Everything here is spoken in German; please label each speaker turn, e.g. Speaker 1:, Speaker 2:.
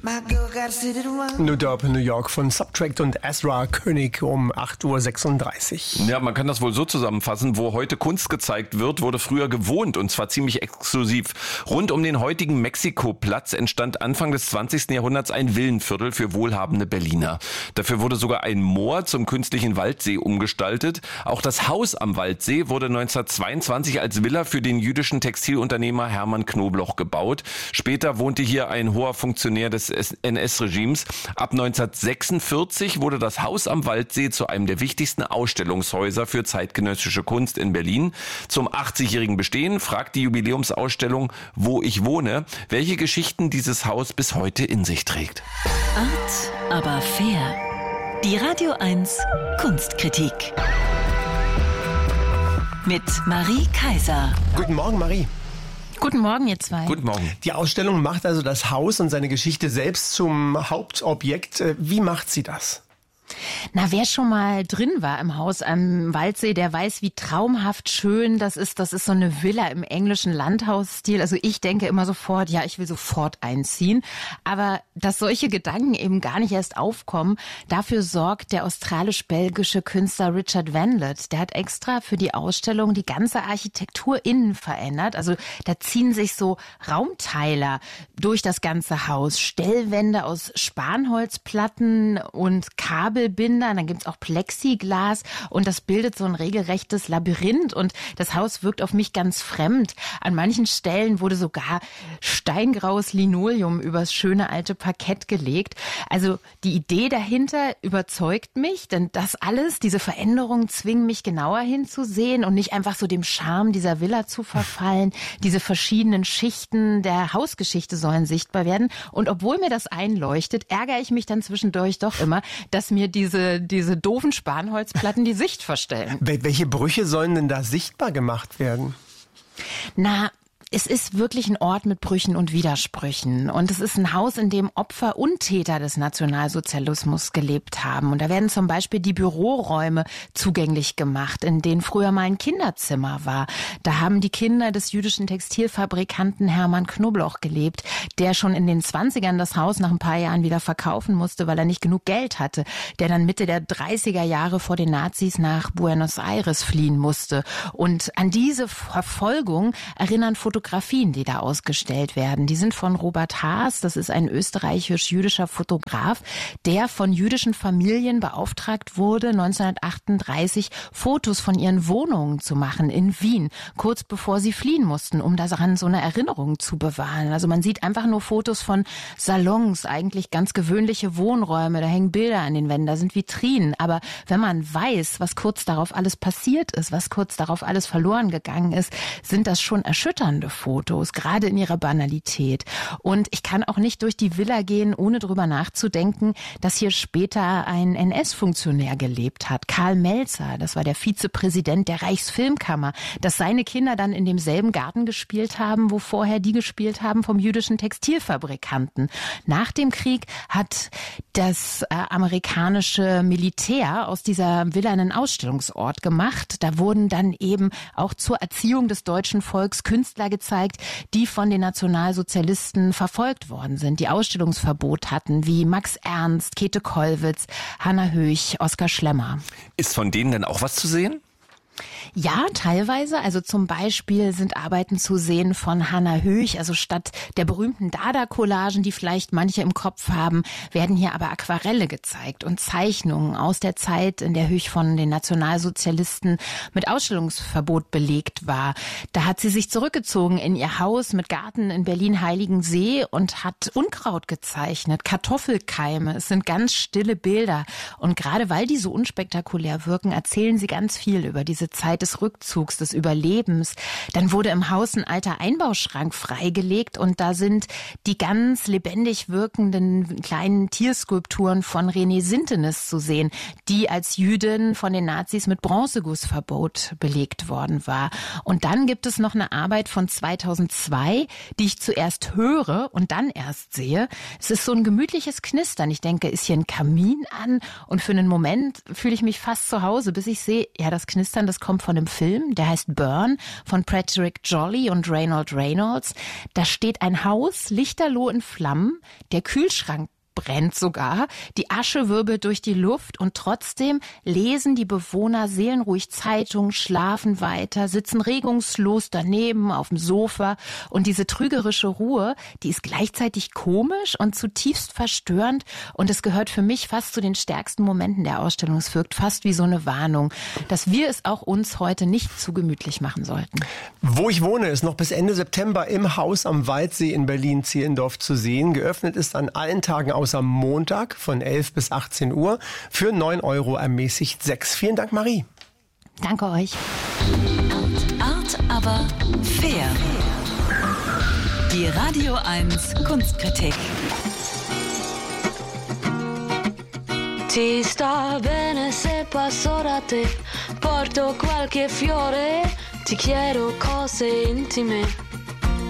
Speaker 1: New Dorp, New York von Subtract und Ezra König um 8:36 Uhr.
Speaker 2: Ja, man kann das wohl so zusammenfassen. Wo heute Kunst gezeigt wird, wurde früher gewohnt und zwar ziemlich exklusiv. Rund um den heutigen Mexikoplatz entstand Anfang des 20. Jahrhunderts ein Villenviertel für wohlhabende Berliner. Dafür wurde sogar ein Moor zum künstlichen Waldsee umgestaltet. Auch das Haus am Waldsee wurde 1922 als Villa für den jüdischen Textilunternehmer Hermann Knobloch gebaut. Später wohnte hier ein hoher Funktionär des NS-Regimes. Ab 1946 wurde das Haus am Waldsee zu einem der wichtigsten Ausstellungshäuser für zeitgenössische Kunst in Berlin. Zum 80-jährigen Bestehen fragt die Jubiläumsausstellung Wo ich wohne, welche Geschichten dieses Haus bis heute in sich trägt.
Speaker 3: Art, aber fair. Die Radio 1 Kunstkritik. Mit Marie Kaiser.
Speaker 1: Guten Morgen, Marie.
Speaker 4: Guten Morgen, ihr zwei.
Speaker 2: Guten Morgen.
Speaker 1: Die Ausstellung macht also das Haus und seine Geschichte selbst zum Hauptobjekt. Wie macht sie das?
Speaker 4: Na, wer schon mal drin war im Haus am Waldsee, der weiß, wie traumhaft schön das ist. Das ist so eine Villa im englischen Landhausstil. Also ich denke immer sofort, ja, ich will sofort einziehen. Aber dass solche Gedanken eben gar nicht erst aufkommen, dafür sorgt der australisch-belgische Künstler Richard Vanlett. Der hat extra für die Ausstellung die ganze Architektur innen verändert. Also da ziehen sich so Raumteiler durch das ganze Haus. Stellwände aus Spanholzplatten und Kabelbinder, dann gibt's auch Plexiglas und das bildet so ein regelrechtes Labyrinth und das Haus wirkt auf mich ganz fremd. An manchen Stellen wurde sogar steingraues Linoleum übers schöne alte Parkett gelegt. Also die Idee dahinter überzeugt mich, denn das alles, diese Veränderungen zwingen mich genauer hinzusehen und nicht einfach so dem Charme dieser Villa zu verfallen. Diese verschiedenen Schichten der Hausgeschichte sollen sichtbar werden und obwohl mir das einleuchtet, ärgere ich mich dann zwischendurch doch immer, dass mir diese doofen Spanholzplatten die Sicht verstellen.
Speaker 1: Welche Brüche sollen denn da sichtbar gemacht werden?
Speaker 4: Na, es ist wirklich ein Ort mit Brüchen und Widersprüchen. Und es ist ein Haus, in dem Opfer und Täter des Nationalsozialismus gelebt haben. Und da werden zum Beispiel die Büroräume zugänglich gemacht, in denen früher mal ein Kinderzimmer war. Da haben die Kinder des jüdischen Textilfabrikanten Hermann Knobloch gelebt, der schon in den 20ern das Haus nach ein paar Jahren wieder verkaufen musste, weil er nicht genug Geld hatte. Der dann Mitte der 30er Jahre vor den Nazis nach Buenos Aires fliehen musste. Und an diese Verfolgung erinnern Fotografien, die da ausgestellt werden. Die sind von Robert Haas, das ist ein österreichisch-jüdischer Fotograf, der von jüdischen Familien beauftragt wurde, 1938 Fotos von ihren Wohnungen zu machen in Wien, kurz bevor sie fliehen mussten, um daran so eine Erinnerung zu bewahren. Also man sieht einfach nur Fotos von Salons, eigentlich ganz gewöhnliche Wohnräume, da hängen Bilder an den Wänden, da sind Vitrinen. Aber wenn man weiß, was kurz darauf alles passiert ist, was kurz darauf alles verloren gegangen ist, sind das schon erschütternde Fotos, gerade in ihrer Banalität. Und ich kann auch nicht durch die Villa gehen, ohne drüber nachzudenken, dass hier später ein NS-Funktionär gelebt hat. Karl Melzer, das war der Vizepräsident der Reichsfilmkammer, dass seine Kinder dann in demselben Garten gespielt haben, wo vorher die gespielt haben vom jüdischen Textilfabrikanten. Nach dem Krieg hat das amerikanische Militär aus dieser Villa einen Ausstellungsort gemacht. Da wurden dann eben auch zur Erziehung des deutschen Volks Künstler gezeigt, die von den Nationalsozialisten verfolgt worden sind, die Ausstellungsverbot hatten, wie Max Ernst, Käthe Kollwitz, Hanna Höch, Oskar Schlemmer.
Speaker 2: Ist von denen denn auch was zu sehen?
Speaker 4: Ja, teilweise. Also zum Beispiel sind Arbeiten zu sehen von Hanna Höch. Also statt der berühmten Dada-Collagen, die vielleicht manche im Kopf haben, werden hier aber Aquarelle gezeigt und Zeichnungen aus der Zeit, in der Höch von den Nationalsozialisten mit Ausstellungsverbot belegt war. Da hat sie sich zurückgezogen in ihr Haus mit Garten in Berlin-Heiligensee und hat Unkraut gezeichnet, Kartoffelkeime. Es sind ganz stille Bilder. Und gerade weil die so unspektakulär wirken, erzählen sie ganz viel über diese Zeit des Rückzugs, des Überlebens. Dann wurde im Haus ein alter Einbauschrank freigelegt und da sind die ganz lebendig wirkenden kleinen Tierskulpturen von René Sintenis zu sehen, die als Jüdin von den Nazis mit Bronzegussverbot belegt worden war. Und dann gibt es noch eine Arbeit von 2002, die ich zuerst höre und dann erst sehe. Es ist so ein gemütliches Knistern. Ich denke, ist hier ein Kamin an? Und für einen Moment fühle ich mich fast zu Hause, bis ich sehe, ja, das Knistern, das kommt von einem Film, der heißt Burn, von Patrick Jolly und Reynold Reynolds. Da steht ein Haus lichterloh in Flammen, der Kühlschrank brennt sogar, die Asche wirbelt durch die Luft und trotzdem lesen die Bewohner seelenruhig Zeitungen, schlafen weiter, sitzen regungslos daneben auf dem Sofa und diese trügerische Ruhe, die ist gleichzeitig komisch und zutiefst verstörend und es gehört für mich fast zu den stärksten Momenten der Ausstellung. Es wirkt fast wie so eine Warnung, dass wir es auch uns heute nicht zu gemütlich machen sollten.
Speaker 1: Wo ich wohne, ist noch bis Ende September im Haus am Waldsee in Berlin-Zehlendorf zu sehen. Geöffnet ist an allen Tagen außer Montag von 11 bis 18 Uhr für 9 € ermäßigt 6. Vielen Dank, Marie.
Speaker 4: Danke euch.
Speaker 3: Art, aber fair. Die Radio 1 Kunstkritik.
Speaker 5: Ti sta bene se passo da te, porto qualche fiore, ti chiedo cose intime.